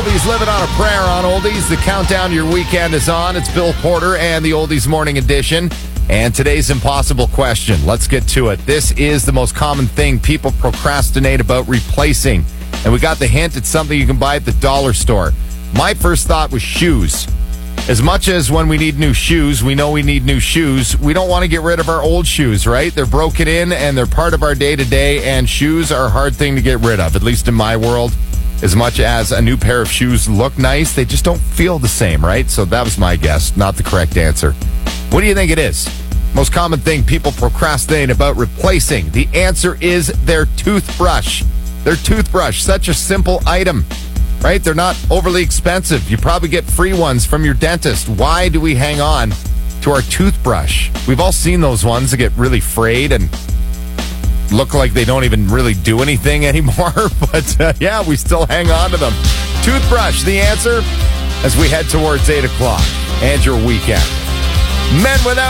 Oldies living on a prayer on Oldies. The countdown to your weekend is on. It's Bill Porter and the Oldies Morning Edition. And today's impossible question. Let's get to it. This is the most common thing people procrastinate about replacing. And we got the hint. It's something you can buy at the dollar store. My first thought was shoes. As much as when we need new shoes, we know we need new shoes, we don't want to get rid of our old shoes, right? They're broken in and they're part of our day-to-day, and shoes are a hard thing to get rid of, at least in my world. As much as a new pair of shoes look nice, they just don't feel the same, right? So that was my guess, not the correct answer. What do you think it is? Most common thing people procrastinate about replacing. The answer is their toothbrush. Their toothbrush, such a simple item, right? They're not overly expensive. You probably get free ones from your dentist. Why do we hang on to our toothbrush? We've all seen those ones that get really frayed and look like they don't even really do anything anymore. But yeah, we still hang on to them. Toothbrush, the answer, as we head towards 8 o'clock and your weekend. Men Without